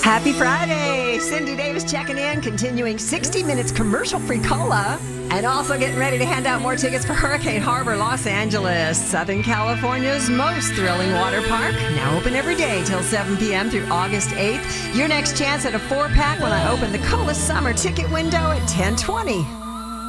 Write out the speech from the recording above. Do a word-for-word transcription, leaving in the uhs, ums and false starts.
Happy Friday! Cindy Davis checking in, continuing sixty minutes commercial-free cola, and also getting ready to hand out more tickets for Hurricane Harbor, Los Angeles, Southern California's most thrilling water park. Now open every day till seven p.m. through August eighth. Your next chance at a four-pack when I open the Cola Summer ticket window at ten twenty.